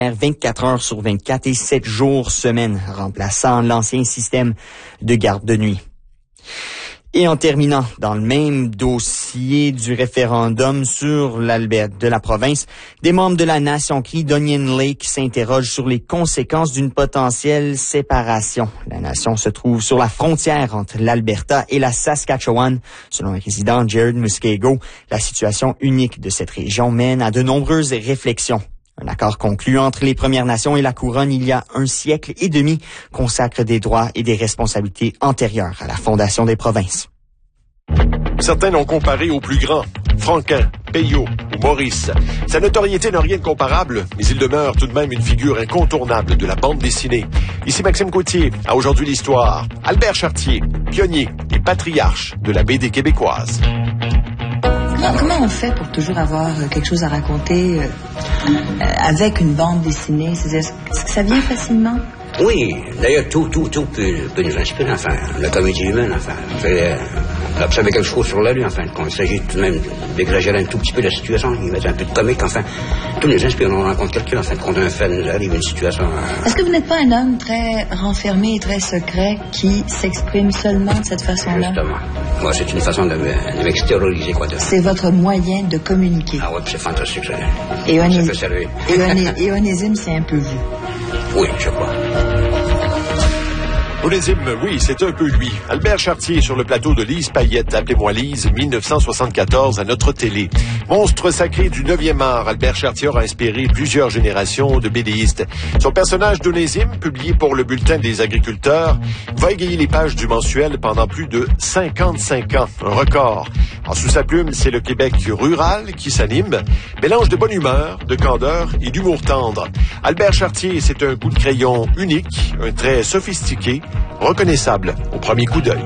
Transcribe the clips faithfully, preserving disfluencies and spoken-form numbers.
vingt-quatre heures sur vingt-quatre et sept jours semaine, remplaçant l'ancien système de garde de nuit. Et en terminant, dans le même dossier du référendum sur l'Alberta de la province, des membres de la Nation Cree d'Onion Lake s'interrogent sur les conséquences d'une potentielle séparation. La nation se trouve sur la frontière entre l'Alberta et la Saskatchewan. Selon le résident Jared Muskego, la situation unique de cette région mène à de nombreuses réflexions. Un accord conclu entre les Premières Nations et la Couronne il y a un siècle et demi consacre des droits et des responsabilités antérieures à la fondation des provinces. Certains l'ont comparé au plus grand, Franquin, Peyo ou Maurice. Sa notoriété n'a rien de comparable, mais il demeure tout de même une figure incontournable de la bande dessinée. Ici Maxime Gauthier, à Aujourd'hui l'Histoire. Albert Chartier, pionnier et patriarche de la B D québécoise. Comment, comment on fait pour toujours avoir quelque chose à raconter euh, euh, avec une bande dessinée? C'est-à-dire, est-ce que ça vient facilement? Oui, d'ailleurs, tout, tout, tout peut, peut nous inspirer, enfin, la comédie humaine, enfin, fait, euh, observer quelque chose sur la rue, enfin, quand il s'agit tout de même d'exagérer un tout petit peu la situation, il met un peu de comique, enfin, tout nous inspire, on rencontre quelqu'un, enfin, quand un fait nous arrive, une situation... Euh... Est-ce que vous n'êtes pas un homme très renfermé et très secret qui s'exprime seulement de cette façon-là? Justement. Moi, c'est une façon de, de m'extérioriser, quoi. De... C'est votre moyen de communiquer. Ah ouais, c'est fantastique, ça. Et ça Onés... peut servir. Et, Oné... et Onésime, c'est un peu vous. Oui, je crois. Onésime, oui, c'est un peu lui. Albert Chartier sur le plateau de Lise Payette, appelez-moi Lise, dix-neuf cent soixante-quatorze à notre télé. Monstre sacré du neuvième art, Albert Chartier a inspiré plusieurs générations de BDistes. Son personnage d'Onésime, publié pour le Bulletin des agriculteurs, va égayer les pages du mensuel pendant plus de cinquante-cinq ans, un record. Alors, sous sa plume, c'est le Québec rural qui s'anime, mélange de bonne humeur, de candeur et d'humour tendre. Albert Chartier, c'est un coup de crayon unique, un trait sophistiqué, reconnaissable au premier coup d'œil.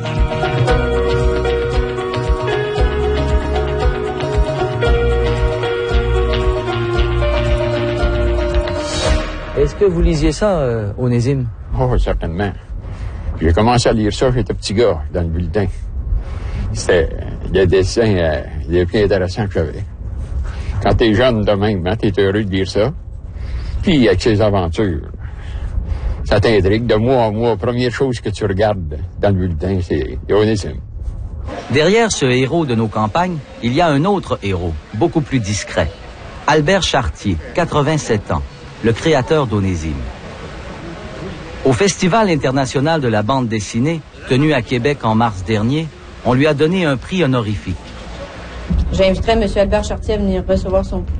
Est-ce que vous lisiez ça, euh, Onésime? Oh, certainement. J'ai commencé à lire ça, j'étais petit gars, dans le bulletin. C'était des dessins euh, les plus intéressants que j'avais. Quand t'es jeune de même, hein, t'es heureux de lire ça. Puis, avec ses aventures, ça t'intrigue. De mois en mois, première chose que tu regardes dans le bulletin, c'est Onésime. Derrière ce héros de nos campagnes, il y a un autre héros, beaucoup plus discret. Albert Chartier, quatre-vingt-sept ans, le créateur d'Onésime. Au Festival international de la bande dessinée, tenu à Québec en mars dernier, on lui a donné un prix honorifique. J'inviterai M. Albert Chartier à venir recevoir son prix.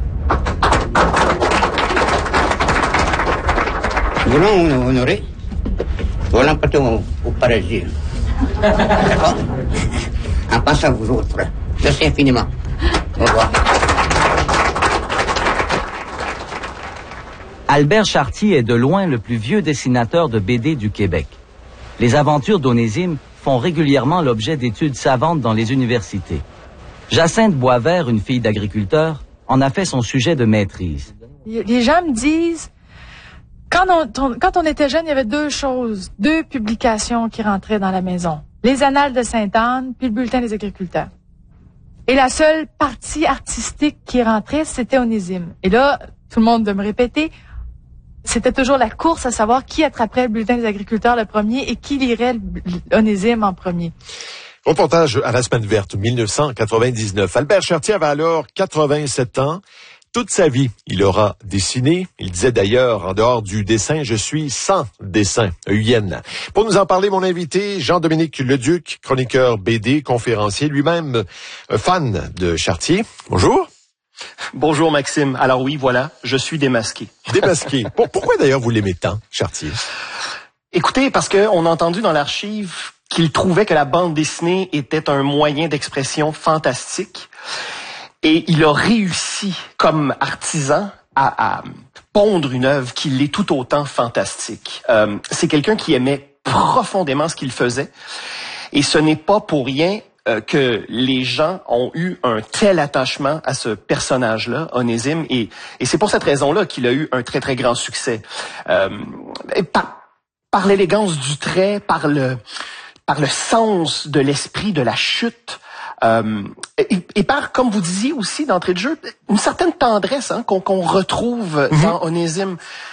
Voulons honorer. Voilà partir au, au paradis. D'accord? En passant à vous autres. Merci infiniment. Au revoir. Albert Chartier est de loin le plus vieux dessinateur de B D du Québec. Les aventures d'Onésime font régulièrement l'objet d'études savantes dans les universités. Jacinthe Boisvert, une fille d'agriculteur, en a fait son sujet de maîtrise. Les gens me disent, quand on, quand on était jeune, il y avait deux choses, deux publications qui rentraient dans la maison. Les Annales de Sainte-Anne, puis le Bulletin des agriculteurs. Et la seule partie artistique qui rentrait, c'était Onésime. Et là, tout le monde de me répéter, c'était toujours la course à savoir qui attraperait le Bulletin des agriculteurs le premier et qui lirait Onésime en premier. Reportage à la Semaine verte, dix-neuf cent quatre-vingt-dix-neuf. Albert Chartier avait alors quatre-vingt-sept ans. Toute sa vie, il aura dessiné. Il disait d'ailleurs, en dehors du dessin, je suis sans dessin, E U N. Pour nous en parler, mon invité, Jean-Dominique Leduc, chroniqueur B D, conférencier, lui-même fan de Chartier. Bonjour. Bonjour Maxime. Alors oui, voilà, je suis démasqué. Démasqué. Pourquoi d'ailleurs vous l'aimez tant, Chartier? Écoutez, parce qu'on a entendu dans l'archive qu'il trouvait que la bande dessinée était un moyen d'expression fantastique. Et il a réussi, comme artisan, à, à pondre une œuvre qui l'est tout autant fantastique. Euh, c'est quelqu'un qui aimait profondément ce qu'il faisait. Et ce n'est pas pour rien euh, que les gens ont eu un tel attachement à ce personnage-là, Onésime. Et, et c'est pour cette raison-là qu'il a eu un très, très grand succès. Euh, par par l'élégance du trait, par le, par le sens de l'esprit de la chute. Euh, et, et par, comme vous disiez aussi d'entrée de jeu, une certaine tendresse hein, qu'on qu'on retrouve mm-hmm. dans Onésime.